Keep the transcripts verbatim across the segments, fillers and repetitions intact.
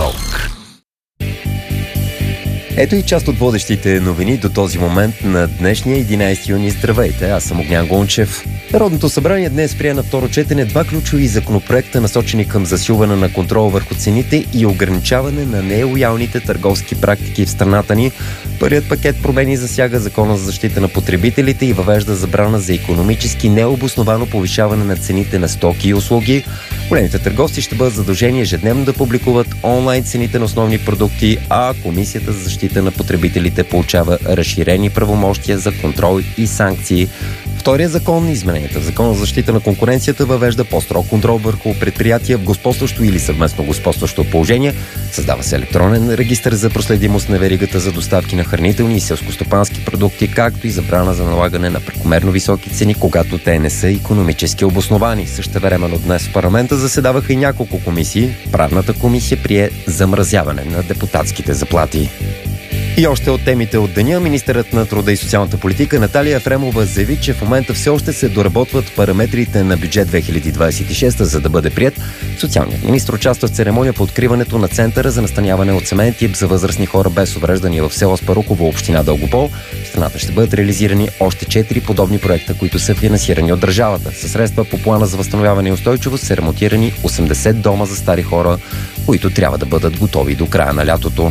Рок. Ето и част от водещите новини до този момент на днешния единайсети юни. Здравейте, аз съм Огнян Гончев. Народното събрание днес прие на второ четене два ключови законопроекта, насочени към засилване на контрол върху цените и ограничаване на нелоялните търговски практики в страната ни. Първият пакет промени засяга Закона за защита на потребителите и въвежда забрана за икономически необосновано повишаване на цените на стоки и услуги. Големите търговци ще бъдат задължени ежедневно да публикуват онлайн цените на основни продукти, а Комисията за защита на потребителите получава разширени правомощия за контрол и санкции. Вторият закон, измененията в Закона за защита на конкуренцията, въвежда по-строг контрол върху предприятия в господстващо или съвместно господстващо положение. Създава се електронен регистър за проследимост на веригата за доставки на хранителни и селскостопански продукти, както и забрана за налагане на прекомерно високи цени, когато те не са икономически обосновани. Същевременно днес в парламента заседаваха и няколко комисии. Правната комисия прие замразяване на депутатските заплати. И още от темите от деня, министърът на труда и социалната политика Наталия Ефремова заяви, че в момента все още се доработват параметрите на бюджет две хиляди двадесет и шеста, за да бъде прият. Социалният министр участва в церемония по откриването на Центъра за настаняване от семейен тип за възрастни хора без увреждания в село Спаруково, община Дългопол. В страната ще бъдат реализирани още четири подобни проекта, които са финансирани от държавата. Със средства по плана за възстановяване и устойчивост са ремонтирани осемдесет дома за стари хора, които трябва да бъдат готови до края на лятото.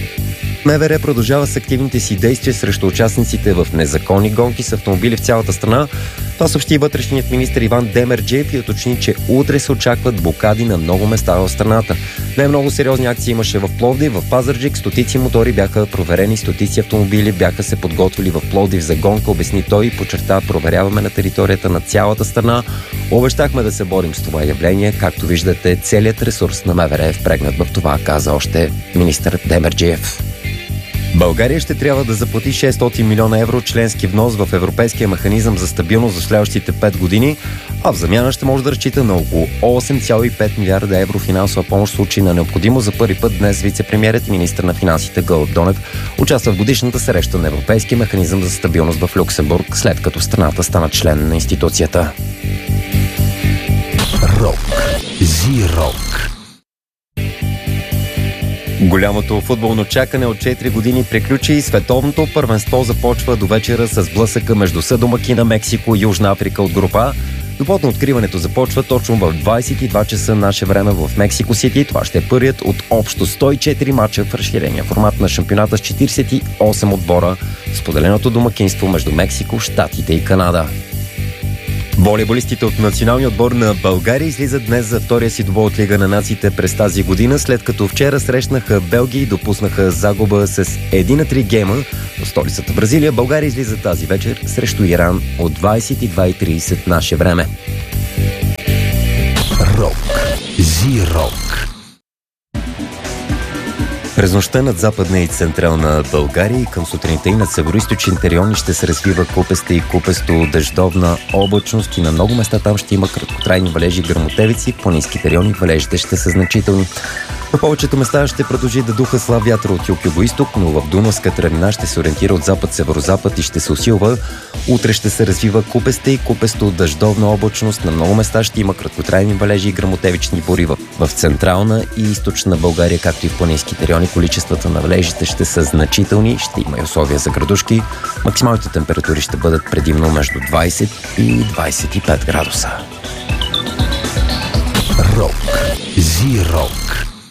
МВР продължава с активните си действия срещу участниците в незаконни гонки с автомобили в цялата страна. Това съобщи вътрешният министър Иван Демерджиев и уточни, че утре се очакват блокади на много места в страната. Най-много сериозни акции имаше в Пловдив, в Пазарджик. Стотици мотори бяха проверени, стотици автомобили бяха се подготвили в Пловдив за гонка, обясни той и подчерта: проверяваме на територията на цялата страна. Обещахме да се борим с това явление. Както виждате, целият ресурс на МВР е впрегнат в това, каза още министър Демерджиев. България ще трябва да заплати шестстотин милиона евро членски внос в Европейския механизъм за стабилност за следващите пет години, а в замяна ще може да разчита на около осем цяло и пет милиарда евро финансова помощ в случай на необходимо. За първи път днес вице-премиерът и министър на финансите Гълъб Донев участва в годишната среща на Европейския механизъм за стабилност в Люксембург, след като страната стана член на институцията. Рок. Зи-рок. Голямото футболно чакане от четири години приключи и световното първенство започва до вечера с блъсъка между съдомакина Мексико и Южна Африка от група А. Допот на откриването започва точно в двадесет и два часа наше време в Мексико Сити. Това ще е първият от общо сто и четири мача в разширения формат на шампионата с четиридесет и осем отбора, споделеното домакинство между Мексико, Щатите и Канада. Волейболистите от националния отбор на България излизат днес за втория си двубой от Лига на нациите през тази година, след като вчера срещнаха Белгия и допуснаха загуба с един на три гейма в столицата Бразилия. България излиза тази вечер срещу Иран от двадесет и два и тридесет наше време. Рок. Зи-рок. През нощта над Западна и Централна България и към сутринта и над североизточните райони ще се развива купеста и купесто дъждовна облачност и на много места там ще има краткотрайни валежи и гръмотевици. В по-ниските райони валежите ще са значителни. На повечето места ще продължи да духа слаб вятър от юг-югоизток, но в Дунавската равнина ще се ориентира от запад-северозапад и ще се усилва. Утре ще се развива купеста и купесто дъждовна облачност. На много места ще има краткотрайни валежи и гръмотевични бури в, в Централна и Източна България, както и в по-ниските райони. Количествата на валежите ще са значителни, ще има и условия за градушки. Максималните температури ще бъдат предимно между двадесет и двадесет и пет градуса. Рок. Зи-рок.